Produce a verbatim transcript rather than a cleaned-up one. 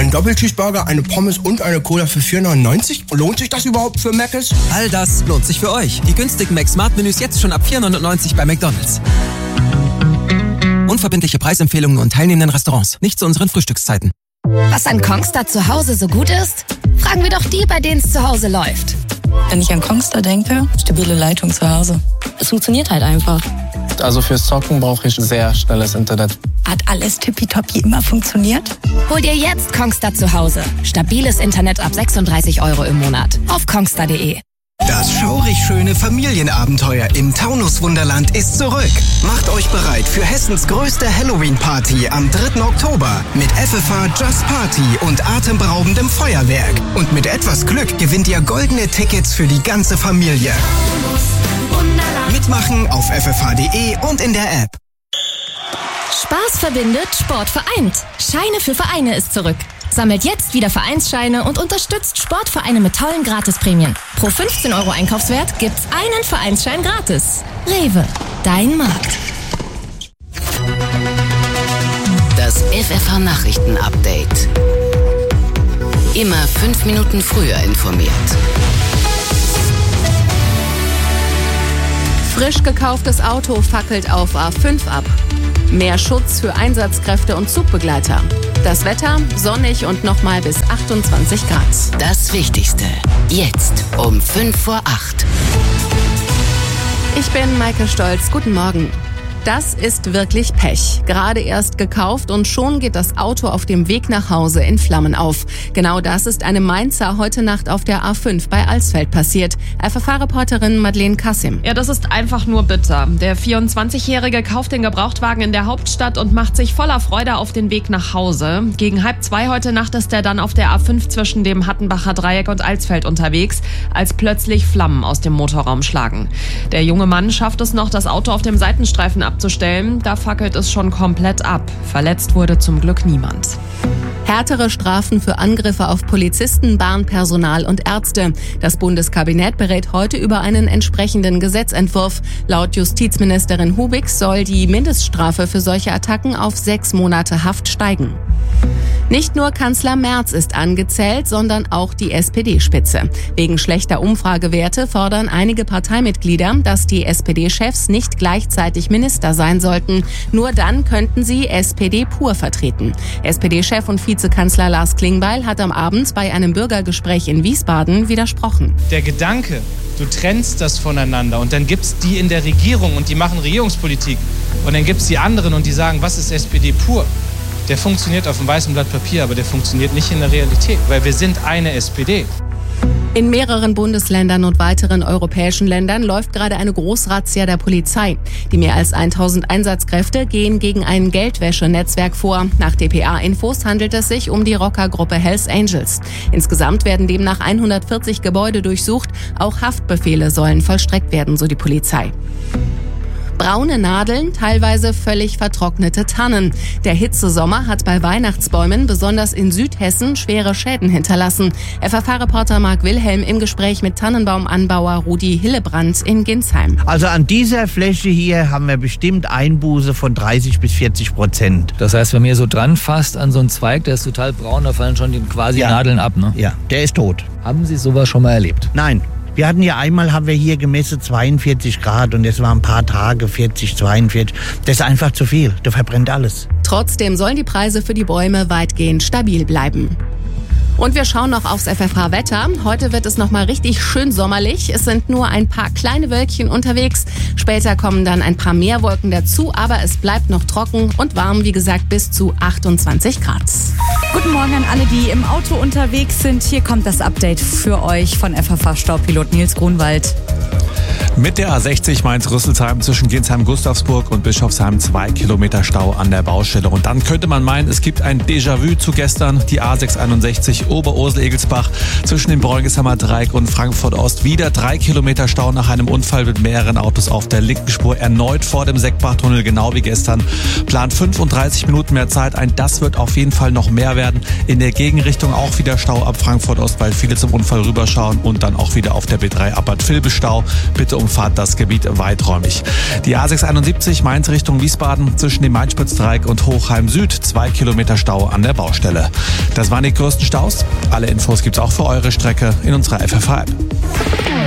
Ein Doppelcheeseburger, eine Pommes und eine Cola für vier neunundneunzig? Lohnt sich das überhaupt für Mc's? All das lohnt sich für euch. Die günstigen Mac-Smart-Menüs jetzt schon ab vier neunundneunzig bei McDonald's. Unverbindliche Preisempfehlungen und teilnehmenden Restaurants. Nicht zu unseren Frühstückszeiten. Was an Kongstar zu Hause so gut ist? Fragen wir doch die, bei denen es zu Hause läuft. Wenn ich an Kongstar denke, stabile Leitung zu Hause. Es funktioniert halt einfach. Also fürs Zocken brauche ich sehr schnelles Internet. Hat alles tippitoppi immer funktioniert? Hol dir jetzt Kongstar zu Hause. Stabiles Internet ab sechsunddreißig Euro im Monat. Auf kongstar punkt de. Das schaurig schöne Familienabenteuer im Taunus-Wunderland ist zurück. Macht euch bereit für Hessens größte Halloween-Party am dritten Oktober mit F F H Just Party und atemberaubendem Feuerwerk. Und mit etwas Glück gewinnt ihr goldene Tickets für die ganze Familie. Mitmachen auf f f h punkt de und in der App. Spaß verbindet, Sport vereint. Scheine für Vereine ist zurück. Sammelt jetzt wieder Vereinsscheine und unterstützt Sportvereine mit tollen Gratisprämien. Pro fünfzehn Euro Einkaufswert gibt's einen Vereinsschein gratis. Rewe, dein Markt. Das F F H Nachrichten-Update. Immer fünf Minuten früher informiert. Frisch gekauftes Auto fackelt auf A fünf ab. Mehr Schutz für Einsatzkräfte und Zugbegleiter. Das Wetter sonnig und nochmal bis achtundzwanzig Grad. Das Wichtigste jetzt um fünf vor acht. Ich bin Maike Stolz. Guten Morgen. Das ist wirklich Pech. Gerade erst gekauft und schon geht das Auto auf dem Weg nach Hause in Flammen auf. Genau das ist einem Mainzer heute Nacht auf der A fünf bei Alsfeld passiert. F F H-Reporterin Madeleine Kassim. Ja, das ist einfach nur bitter. Der vierundzwanzigjährige kauft den Gebrauchtwagen in der Hauptstadt und macht sich voller Freude auf den Weg nach Hause. Gegen halb zwei heute Nacht ist er dann auf der A fünf zwischen dem Hattenbacher Dreieck und Alsfeld unterwegs, als plötzlich Flammen aus dem Motorraum schlagen. Der junge Mann schafft es noch, das Auto auf dem Seitenstreifen abzustellen. Da fackelt es schon komplett ab. Verletzt wurde zum Glück niemand. Härtere Strafen für Angriffe auf Polizisten, Bahnpersonal und Ärzte. Das Bundeskabinett berät heute über einen entsprechenden Gesetzentwurf. Laut Justizministerin Hubix soll die Mindeststrafe für solche Attacken auf sechs Monate Haft steigen. Nicht nur Kanzler Merz ist angezählt, sondern auch die S P D-Spitze. Wegen schlechter Umfragewerte fordern einige Parteimitglieder, dass die S P D-Chefs nicht gleichzeitig Minister sein sollten. Nur dann könnten sie S P D pur vertreten. S P D-Chef und Vizekanzler Lars Klingbeil hat am Abend bei einem Bürgergespräch in Wiesbaden widersprochen. Der Gedanke, du trennst das voneinander und dann gibt's die in der Regierung und die machen Regierungspolitik und dann gibt's die anderen und die sagen, was ist S P D pur? Der funktioniert auf einem weißen Blatt Papier, aber der funktioniert nicht in der Realität, weil wir sind eine S P D. In mehreren Bundesländern und weiteren europäischen Ländern läuft gerade eine Großrazzia der Polizei. Die mehr als tausend Einsatzkräfte gehen gegen ein Geldwäschenetzwerk vor. Nach D P A-Infos handelt es sich um die Rockergruppe Hells Angels. Insgesamt werden demnach hundertvierzig Gebäude durchsucht. Auch Haftbefehle sollen vollstreckt werden, so die Polizei. Braune Nadeln, teilweise völlig vertrocknete Tannen. Der Hitzesommer hat bei Weihnachtsbäumen, besonders in Südhessen, schwere Schäden hinterlassen. F F H-Reporter Marc Wilhelm im Gespräch mit Tannenbaumanbauer Rudi Hillebrand in Ginsheim. Also an dieser Fläche hier haben wir bestimmt Einbuße von dreißig bis vierzig Prozent. Das heißt, wenn man hier so dran fasst an so einen Zweig, der ist total braun, da fallen schon die quasi ja. Nadeln ab, ne? Ja, der ist tot. Haben Sie sowas schon mal erlebt? Nein. Wir hatten ja einmal, haben wir hier gemessen zweiundvierzig Grad und es waren ein paar Tage vierzig, zweiundvierzig. Das ist einfach zu viel, da verbrennt alles. Trotzdem sollen die Preise für die Bäume weitgehend stabil bleiben. Und wir schauen noch aufs F F H-Wetter. Heute wird es nochmal richtig schön sommerlich. Es sind nur ein paar kleine Wölkchen unterwegs. Später kommen dann ein paar mehr Wolken dazu, aber es bleibt noch trocken und warm, wie gesagt, bis zu achtundzwanzig Grad. Guten Morgen an alle, die im Auto unterwegs sind. Hier kommt das Update für euch von F F H-Staupilot Nils Grunwald. Mit der A sechzig Mainz-Rüsselsheim zwischen Ginsheim-Gustavsburg und Bischofsheim zwei Kilometer Stau an der Baustelle. Und dann könnte man meinen, es gibt ein Déjà-vu zu gestern. Die A sechshunderteinundsechzig Oberursel-Egelsbach zwischen dem Bräugelsheimer Dreieck und Frankfurt-Ost. Wieder drei Kilometer Stau nach einem Unfall mit mehreren Autos auf der linken Spur. Erneut vor dem Seckbachtunnel, genau wie gestern. Plant fünfunddreißig Minuten mehr Zeit ein. Das wird auf jeden Fall noch mehr werden. In der Gegenrichtung auch wieder Stau ab Frankfurt-Ost, weil viele zum Unfall rüberschauen. Und dann auch wieder auf der B drei ab Bad Vilbel Stau. Bitte um umfahrt das Gebiet weiträumig. Die A sechs einundsiebzig Mainz Richtung Wiesbaden zwischen dem Mainspitztreieck und Hochheim Süd, zwei Kilometer Stau an der Baustelle. Das waren die größten Staus. Alle Infos gibt's auch für eure Strecke in unserer F F H-App.